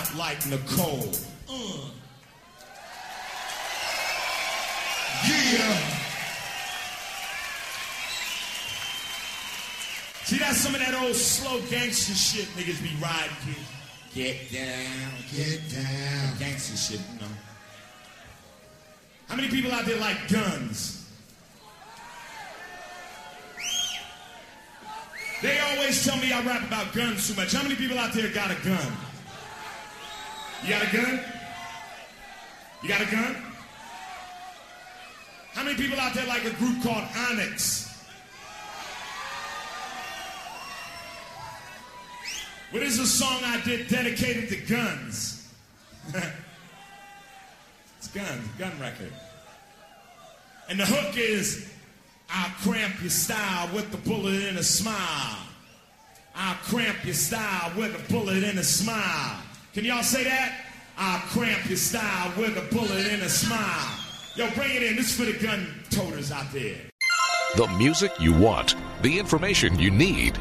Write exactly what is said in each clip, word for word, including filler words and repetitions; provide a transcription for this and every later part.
rock like Nicole. Uh. Yeah. See, that's some of that old slow gangster shit niggas be riding, kid. Get down, get down. Gangster shit, you know. How many people out there like guns? They always tell me I rap about guns too much. How many people out there got a gun? You got a gun? You got a gun? How many people out there like a group called Onyx? What is a song I did dedicated to guns? It's guns, gun record. And the hook is, I'll cramp your style with the bullet in a smile. I'll cramp your style with a bullet in a smile. Can y'all say that? I'll cramp your style with a bullet in a smile. Yo, bring it in. This is for the gun toters out there. The music you want. The information you need.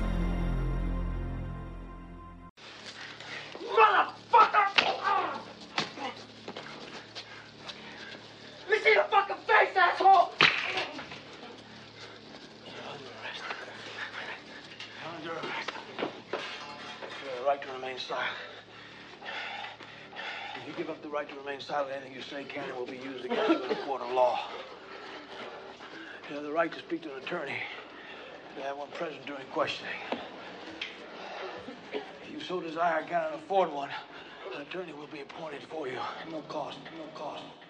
Silent. If you give up the right to remain silent, anything you say can and will be used against you in a court of law. You have the right to speak to an attorney. You have one present during questioning. If you so desire, cannot afford one, an attorney will be appointed for you. No cost, no cost.